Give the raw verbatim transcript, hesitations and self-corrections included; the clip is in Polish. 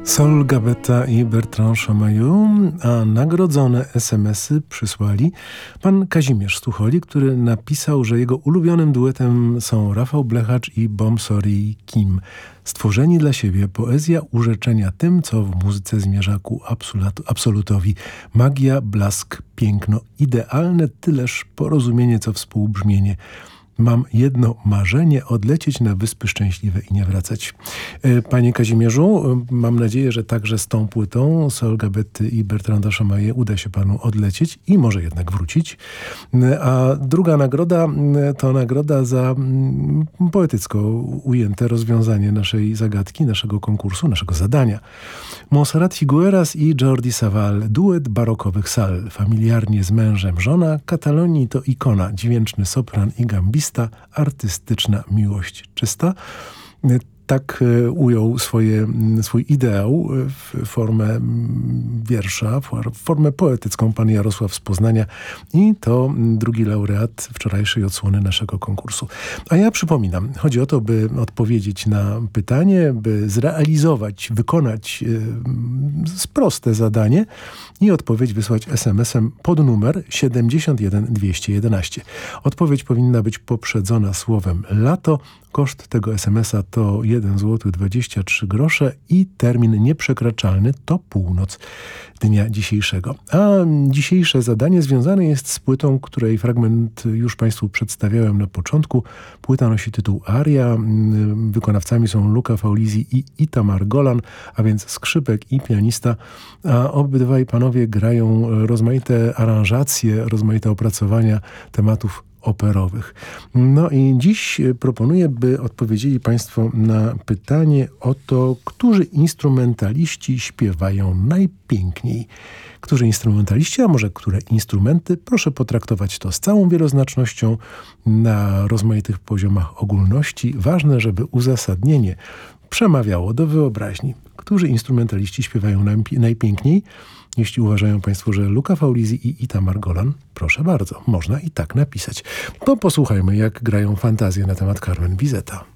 Sol Gabetta i Bertrand Chamayou, a nagrodzone es em esy przysłali pan Kazimierz Stucholi, który napisał, że jego ulubionym duetem są Rafał Blechacz i Bomsori Kim. Stworzeni dla siebie, poezja urzeczenia tym, co w muzyce zmierza ku absolutowi. Magia, blask, piękno, idealne tyleż porozumienie, co współbrzmienie. Mam jedno marzenie, odlecieć na Wyspy Szczęśliwe i nie wracać. Panie Kazimierzu, mam nadzieję, że także z tą płytą Sol Gabetty i Bertranda Chamayou uda się panu odlecieć i może jednak wrócić. A druga nagroda to nagroda za poetycko ujęte rozwiązanie naszej zagadki, naszego konkursu, naszego zadania. Montserrat Figueras i Jordi Savall, duet barokowych sal. Familiarnie z mężem żona, Katalonii to ikona, dźwięczny sopran i gambista, artystyczna miłość czysta. Tak ujął swoje, swój ideał w formę wiersza, w formę poetycką pan Jarosław z Poznania i to drugi laureat wczorajszej odsłony naszego konkursu. A ja przypominam, chodzi o to, by odpowiedzieć na pytanie, by zrealizować, wykonać proste zadanie i odpowiedź wysłać es em esem pod numer siedemdziesiąt jeden dwieście jedenaście. Odpowiedź powinna być poprzedzona słowem lato. Koszt tego es em esa to jeden złoty dwadzieścia trzy grosze i termin nieprzekraczalny to północ dnia dzisiejszego. A dzisiejsze zadanie związane jest z płytą, której fragment już państwu przedstawiałem na początku. Płyta nosi tytuł Aria. Wykonawcami są Luca Faulisi i Itamar Golan, a więc skrzypek i pianista. A obydwaj panowie grają rozmaite aranżacje, rozmaite opracowania tematów operowych. No i dziś proponuję, by odpowiedzieli państwo na pytanie o to, którzy instrumentaliści śpiewają najpiękniej. Którzy instrumentaliści, a może które instrumenty? Proszę potraktować to z całą wieloznacznością na rozmaitych poziomach ogólności. Ważne, żeby uzasadnienie przemawiało do wyobraźni. Którzy instrumentaliści śpiewają najpiękniej? Jeśli uważają państwo, że Luca Faulisi i Itamar Golan, proszę bardzo, można i tak napisać. To posłuchajmy, jak grają fantazje na temat Carmen Bizeta.